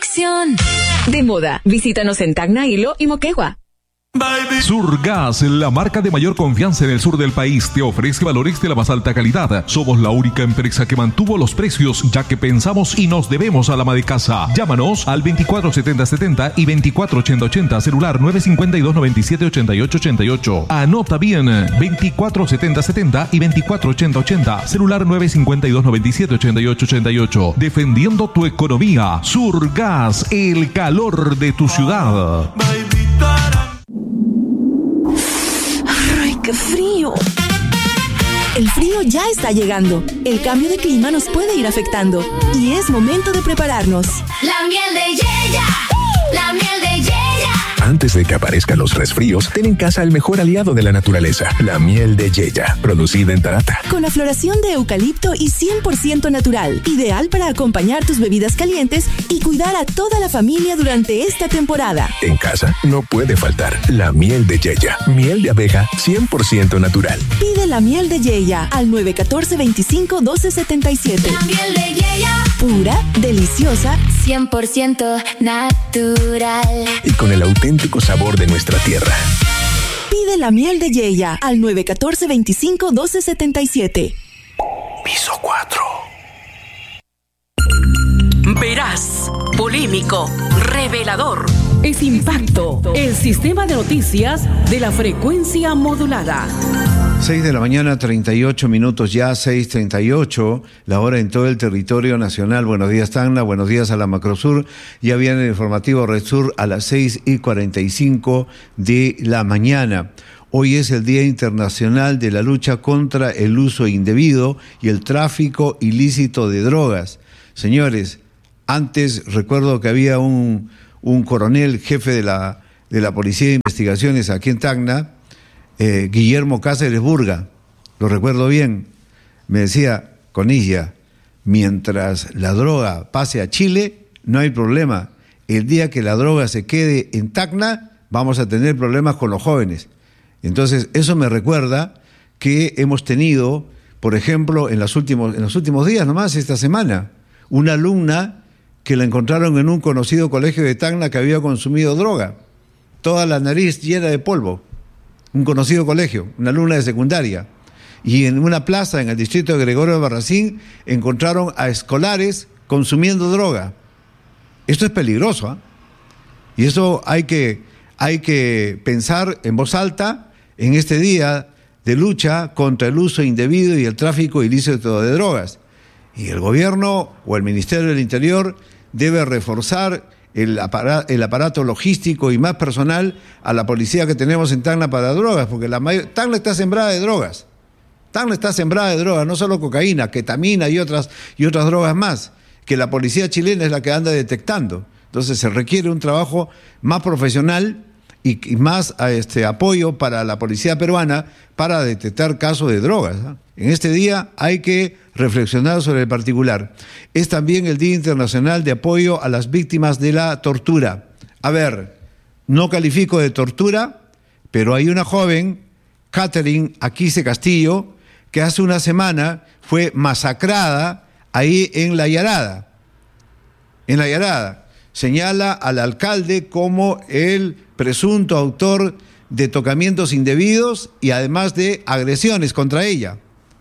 conexión. De moda, visítanos en Tacna, Hilo y Moquegua. Surgas, la marca de mayor confianza en el sur del país, te ofrece valores de la más alta calidad. Somos la única empresa que mantuvo los precios, ya que pensamos y nos debemos a la ama de casa. Llámanos al 247070 y 248080, celular 952-978888. Anota bien, 247070 y 248080, celular 952-978888. Defendiendo tu economía. Surgas, el calor de tu ciudad. ¡Ay, qué frío! El frío ya está llegando. El cambio de clima nos puede ir afectando. Y es momento de prepararnos. La miel de Yeya. La miel de Yeya. Antes de que aparezcan los resfríos, ten en casa el mejor aliado de la naturaleza, la miel de Yeya, producida en Tarata. Con la floración de eucalipto y 100% natural. Ideal para acompañar tus bebidas calientes y cuidar a toda la familia durante esta temporada. En casa no puede faltar la miel de Yeya. Miel de abeja 100% natural. Pide la miel de Yeya al 914-25-1277. La miel de Yeya. Pura, deliciosa, 100% natural. Y con el auténtico sabor de nuestra tierra. Pide la miel de Yeya al 914-25-1277. Piso 4. Veraz, polémico, revelador. Es Impacto, el sistema de noticias de la frecuencia modulada. 6 de la mañana, 38 minutos ya, 6:38, la hora en todo el territorio nacional. Buenos días, Tacna, buenos días a la Macrosur. Ya viene el informativo Red Sur a las 6:45 de la mañana. Hoy es el Día Internacional de la Lucha contra el Uso Indebido y el Tráfico Ilícito de Drogas. Señores, antes recuerdo que había un coronel jefe de la Policía de Investigaciones aquí en Tacna, Guillermo Cáceres Burga, lo recuerdo bien, me decía, Conilla, mientras la droga pase a Chile, no hay problema. El día que la droga se quede en Tacna, vamos a tener problemas con los jóvenes. Entonces, eso me recuerda que hemos tenido, por ejemplo, en los últimos días nomás, esta semana, una alumna que la encontraron en un conocido colegio de Tacna que había consumido droga, toda la nariz llena de polvo. Un conocido colegio, una alumna de secundaria. Y en una plaza en el distrito de Gregorio Albarracín encontraron a escolares consumiendo droga. Esto es peligroso, ¿eh? Y eso hay que pensar en voz alta en este día de lucha contra el uso indebido y el tráfico ilícito de drogas. Y el gobierno o el Ministerio del Interior debe reforzar el aparato logístico y más personal a la policía que tenemos en Tacna para drogas, porque Tacna está sembrada de drogas. Tacna está sembrada de drogas, no solo cocaína, ketamina y otras drogas más, que la policía chilena es la que anda detectando. Entonces se requiere un trabajo más profesional y más apoyo para la policía peruana para detectar casos de drogas, ¿eh? En este día hay que reflexionar sobre el particular. Es también el Día Internacional de Apoyo a las Víctimas de la Tortura. A ver, no califico de tortura, pero hay una joven, Catherine Aquise Castillo, que hace una semana fue masacrada ahí en La Yarada. En La Yarada. Señala al alcalde como el presunto autor de tocamientos indebidos y además de agresiones contra ella,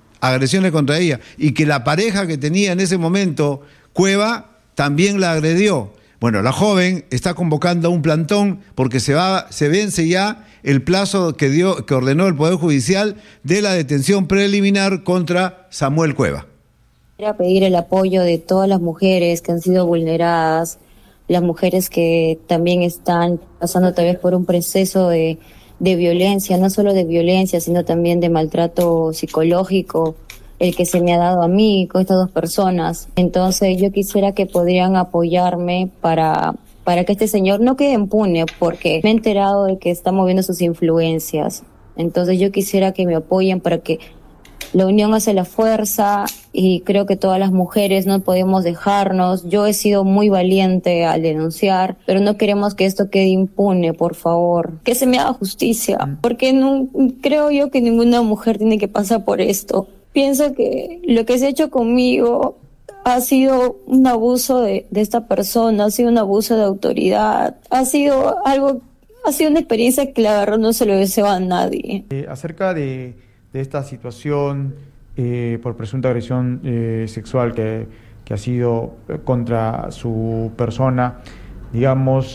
y que la pareja que tenía en ese momento, Cueva, también la agredió. Bueno, la joven está convocando a un plantón porque se vence ya el plazo que ordenó el Poder Judicial de la detención preliminar contra Samuel Cueva. Quería pedir el apoyo de todas las mujeres que han sido vulneradas, las mujeres que también están pasando tal vez por un proceso de violencia, no solo de violencia, sino también de maltrato psicológico, el que se me ha dado a mí con estas dos personas. Entonces yo quisiera que podrían apoyarme para que este señor no quede impune, porque me he enterado de que está moviendo sus influencias. Entonces yo quisiera que me apoyen para que la unión hace la fuerza, y creo que todas las mujeres no podemos dejarnos. Yo he sido muy valiente al denunciar, pero no queremos que esto quede impune, por favor. Que se me haga justicia, porque no creo yo que ninguna mujer tiene que pasar por esto. Pienso que lo que se ha hecho conmigo ha sido un abuso de esta persona, ha sido un abuso de autoridad, ha sido una experiencia que la verdad no se lo deseo a nadie. Acerca de esta situación por presunta agresión sexual que ha sido contra su persona, digamos,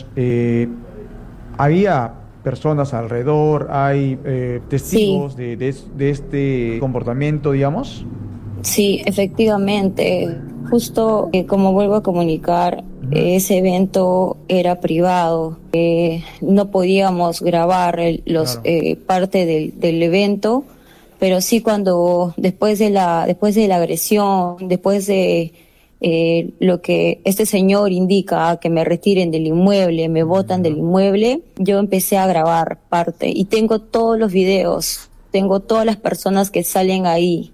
había personas alrededor, hay testigos sí. de este comportamiento, digamos. Sí, efectivamente. Justo como vuelvo a comunicar, ese evento era privado. No podíamos grabar parte del evento, pero sí cuando después de la agresión, después de lo que este señor indica, que me retiren del inmueble, me botan del inmueble, yo empecé a grabar parte y tengo todos los videos, tengo todas las personas que salen ahí,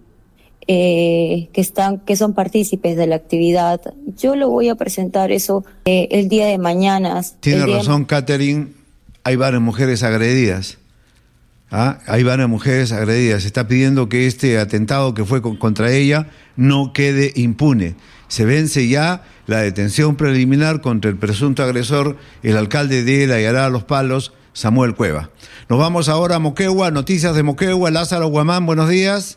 que son partícipes de la actividad. Yo lo voy a presentar eso el día de mañana. Tiene razón, Catherine, hay varias mujeres agredidas. Hay varias mujeres agredidas. Se está pidiendo que este atentado que fue contra ella no quede impune. Se vence ya la detención preliminar contra el presunto agresor, el alcalde de Dayará Los Palos, Samuel Cueva. Nos vamos ahora a Moquegua, noticias de Moquegua. Lázaro Guamán, buenos días.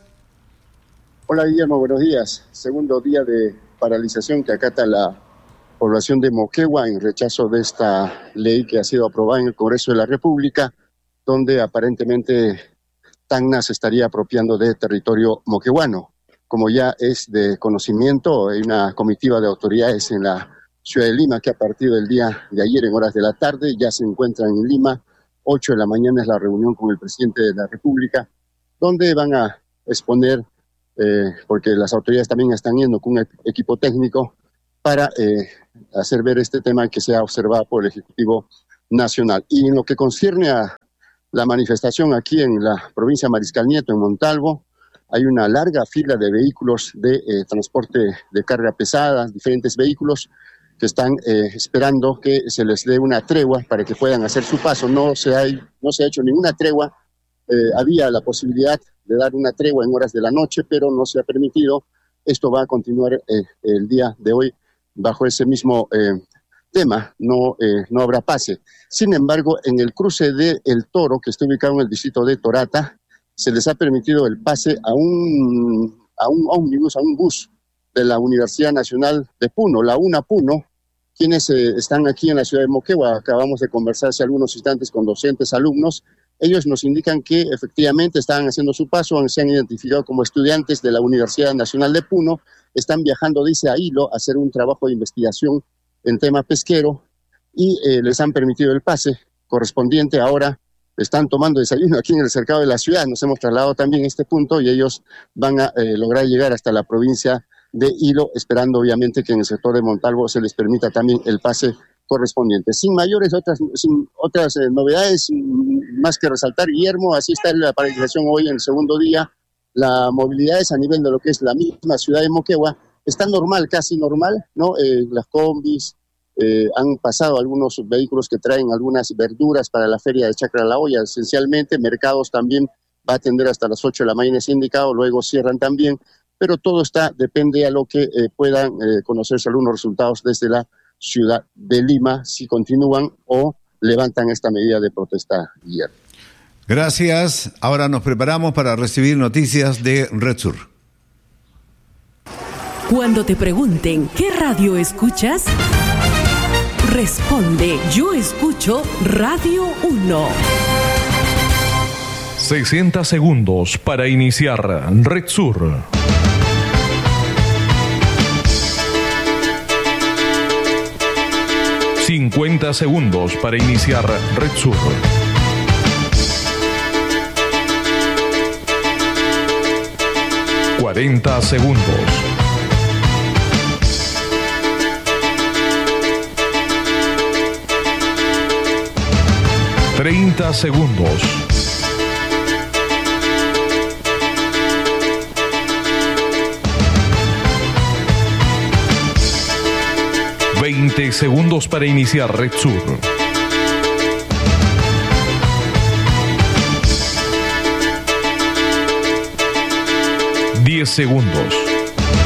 Hola Guillermo, buenos días. Segundo día de paralización que acata la población de Moquegua en rechazo de esta ley que ha sido aprobada en el Congreso de la República, donde aparentemente Tacna se estaría apropiando de territorio moqueguano. Como ya es de conocimiento, hay una comitiva de autoridades en la ciudad de Lima que ha partido el día de ayer en horas de la tarde, ya se encuentran en Lima. 8 de la mañana es la reunión con el presidente de la República, donde van a exponer, porque las autoridades también están yendo con un equipo técnico para hacer ver este tema que se ha observado por el Ejecutivo Nacional. Y en lo que concierne a la manifestación aquí en la provincia de Mariscal Nieto, en Montalvo, hay una larga fila de vehículos de transporte de carga pesada, diferentes vehículos que están esperando que se les dé una tregua para que puedan hacer su paso. No se ha hecho ninguna tregua. Había la posibilidad de dar una tregua en horas de la noche, pero no se ha permitido. Esto va a continuar el día de hoy bajo ese mismo tema. No habrá pase. Sin embargo, en el cruce de El Toro, que está ubicado en el distrito de Torata, se les ha permitido el pase a un ómnibus, a un bus de la Universidad Nacional de Puno, la UNA Puno, quienes están aquí en la ciudad de Moquegua. Acabamos de conversar hace algunos instantes con docentes, alumnos. Ellos nos indican que efectivamente estaban haciendo su paso, se han identificado como estudiantes de la Universidad Nacional de Puno, están viajando, dice, a Hilo a hacer un trabajo de investigación en tema pesquero y les han permitido el pase correspondiente. Ahora están tomando desayuno aquí en el cercado de la ciudad. Nos hemos trasladado también a este punto y ellos van a lograr llegar hasta la provincia de Hilo, esperando obviamente que en el sector de Montalvo se les permita también el pase correspondiente. Sin otras novedades más que resaltar, Guillermo, así está la paralización hoy en el segundo día. La movilidad es a nivel de lo que es la misma ciudad de Moquegua. Está normal, casi normal, ¿no? Las combis, han pasado algunos vehículos que traen algunas verduras para la feria de Chacra La Olla, esencialmente. Mercados también va a atender hasta las 8 de la mañana, es indicado, luego cierran también, pero todo depende a lo que puedan conocerse algunos resultados desde la ciudad de Lima, si continúan o levantan esta medida de protesta, Guillermo. Gracias. Ahora nos preparamos para recibir noticias de Red Sur. Cuando te pregunten ¿qué radio escuchas? Responde: yo escucho Radio 1. 60 segundos para iniciar Red Sur. ...50 segundos para iniciar Red Sur. ...40 segundos... 30 segundos... 20 segundos para iniciar Red Sur. 10 segundos.